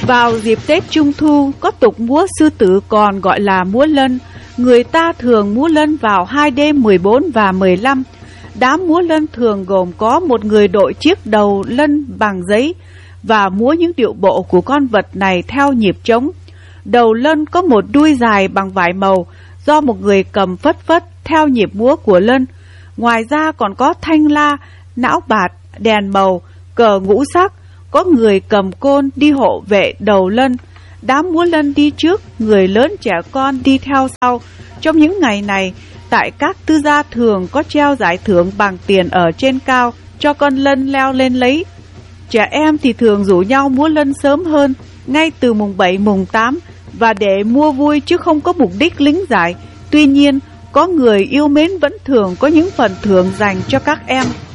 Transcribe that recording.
Vào dịp Tết Trung Thu, có tục múa sư tử còn gọi là múa lân. Người ta thường múa lân vào 2 đêm 14 và 15. Đám múa lân thường gồm có một người đội chiếc đầu lân bằng giấy và múa những điệu bộ của con vật này theo nhịp trống. Đầu lân có một đuôi dài bằng vải màu do một người cầm phất phất theo nhịp múa của lân. Ngoài ra còn có thanh la, não bạt, đèn màu, cờ ngũ sắc, có người cầm côn đi hộ vệ đầu lân. Đám múa lân đi trước, người lớn trẻ con đi theo sau. Trong những ngày này, tại các tư gia thường có treo giải thưởng bằng tiền ở trên cao cho con lân leo lên lấy. Trẻ em thì thường rủ nhau múa lân sớm hơn, ngay từ mùng 7, mùng 8 và để mua vui chứ không có mục đích lính giải. Tuy nhiên, có người yêu mến vẫn thường có những phần thưởng dành cho các em.